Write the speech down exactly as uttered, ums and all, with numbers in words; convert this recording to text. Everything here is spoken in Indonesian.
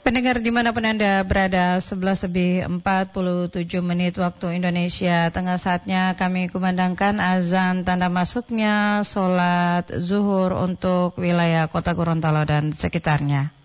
Pendengar dimanapun Anda berada, sebelas lebih empat puluh tujuh menit waktu Indonesia Tengah, saatnya kami kumandangkan azan tanda masuknya sholat zuhur untuk wilayah Kota Gorontalo dan sekitarnya.